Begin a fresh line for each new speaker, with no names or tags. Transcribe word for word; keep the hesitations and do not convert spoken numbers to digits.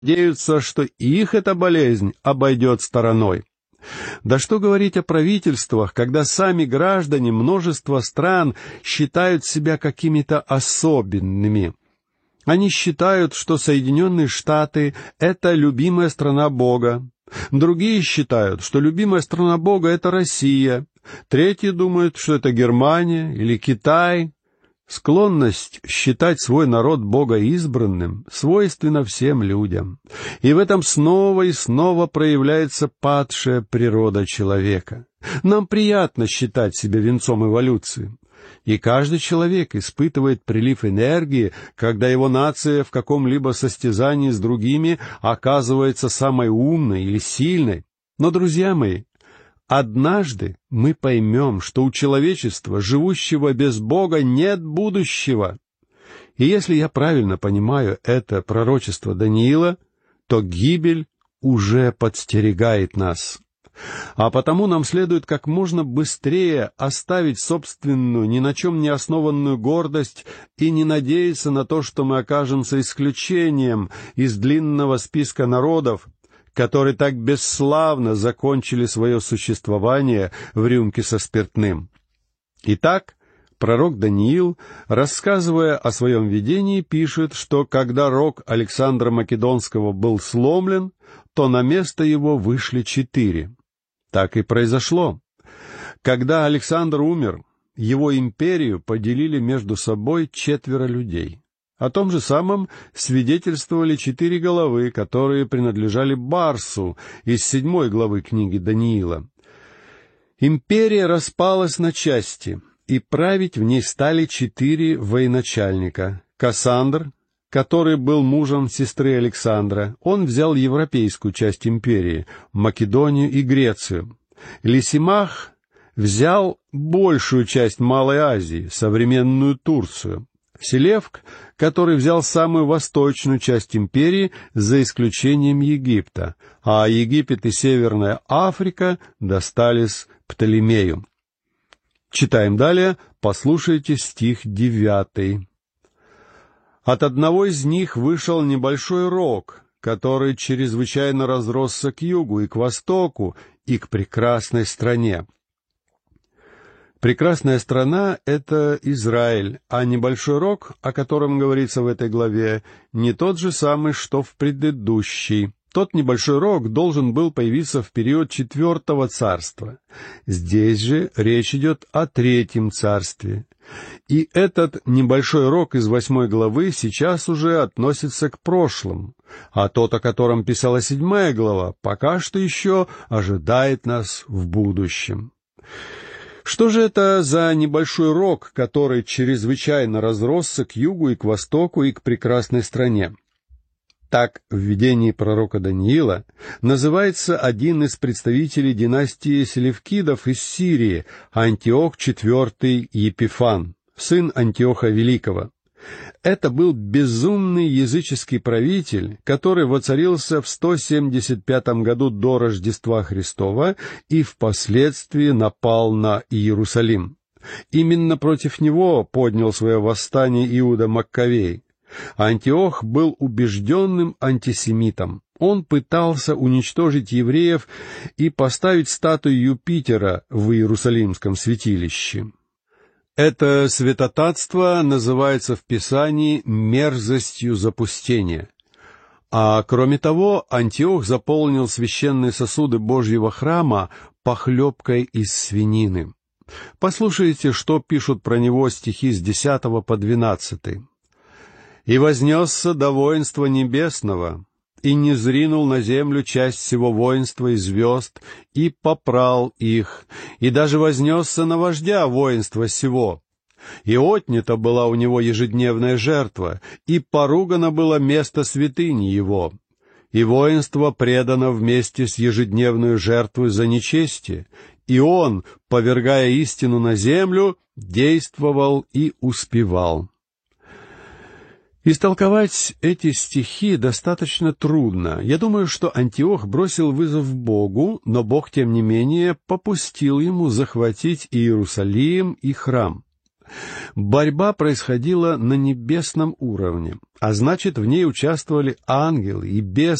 надеются, что их эта болезнь обойдет стороной. Да что говорить о правительствах, когда сами граждане множества стран считают себя какими-то особенными. Они считают, что Соединенные Штаты — это любимая страна Бога. Другие считают, что любимая страна Бога — это Россия. Третьи думают, что это Германия или Китай. Склонность считать свой народ богоизбранным свойственна всем людям. И в этом снова и снова проявляется падшая природа человека. Нам приятно считать себя венцом эволюции. И каждый человек испытывает прилив энергии, когда его нация в каком-либо состязании с другими оказывается самой умной или сильной. Но, друзья мои, однажды мы поймем, что у человечества, живущего без Бога, нет будущего. И если я правильно понимаю это пророчество Даниила, то гибель уже подстерегает нас. А потому нам следует как можно быстрее оставить собственную, ни на чем не основанную гордость и не надеяться на то, что мы окажемся исключением из длинного списка народов, которые так бесславно закончили свое существование в рюмке со спиртным. Итак, пророк Даниил, рассказывая о своем видении, пишет, что когда рог Александра Македонского был сломлен, то на место его вышли четыре. Так и произошло. Когда Александр умер, его империю поделили между собой четверо людей. О том же самом свидетельствовали четыре головы, которые принадлежали Барсу из седьмой главы книги Даниила. Империя распалась на части, и править в ней стали четыре военачальника. Кассандр, который был мужем сестры Александра, он взял европейскую часть империи, Македонию и Грецию. Лисимах взял большую часть Малой Азии, современную Турцию. Селевк, который взял самую восточную часть империи, за исключением Египта, а Египет и Северная Африка достались Птолемею. Читаем далее, послушайте стих девятый. «От одного из них вышел небольшой рог, который чрезвычайно разросся к югу и к востоку, и к прекрасной стране». Прекрасная страна — это Израиль, а небольшой рог, о котором говорится в этой главе, не тот же самый, что в предыдущей. Тот небольшой рог должен был появиться в период Четвертого царства. Здесь же речь идет о Третьем царстве. И этот небольшой рог из восьмой главы сейчас уже относится к прошлому, а тот, о котором писала седьмая глава, пока что еще ожидает нас в будущем. Что же это за небольшой рог, который чрезвычайно разросся к югу и к востоку и к прекрасной стране? Так в видении пророка Даниила называется один из представителей династии селевкидов из Сирии, Антиох четвёртый Епифан, сын Антиоха Великого. Это был безумный языческий правитель, который воцарился в сто семьдесят пятом году до Рождества Христова и впоследствии напал на Иерусалим. Именно против него поднял свое восстание Иуда Маккавей. Антиох был убежденным антисемитом. Он пытался уничтожить евреев и поставить статую Юпитера в Иерусалимском святилище. Это святотатство называется в Писании мерзостью запустения. А кроме того, Антиох заполнил священные сосуды Божьего храма похлебкой из свинины. Послушайте, что пишут про него стихи с десятого по двенадцатый. «И вознесся до воинства небесного, и не зринул на землю часть всего воинства и звезд, и попрал их, и даже вознесся на вождя воинства сего. И отнята была у него ежедневная жертва, и поругано было место святыни его. И воинство предано вместе с ежедневной жертвой за нечестие, и он, повергая истину на землю, действовал и успевал». Истолковать эти стихи достаточно трудно. Я думаю, что Антиох бросил вызов Богу, но Бог, тем не менее, попустил ему захватить Иерусалим и храм. Борьба происходила на небесном уровне, а значит, в ней участвовали ангелы и бесы,